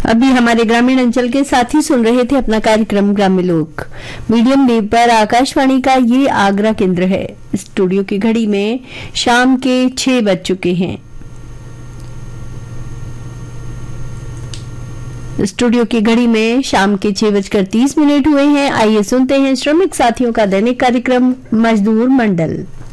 अभी हमारे ग्रामीण अंचल के साथी सुन रहे थे अपना कार्यक्रम ग्राम्य लोक मीडियम वेव पर आकाशवाणी का ये आगरा केंद्र है। स्टूडियो की घड़ी में शाम के 6 बज चुके हैं। स्टूडियो की घड़ी में शाम के 6:30 हुए हैं। आइए सुनते हैं श्रमिक साथियों का दैनिक कार्यक्रम मजदूर मंडल।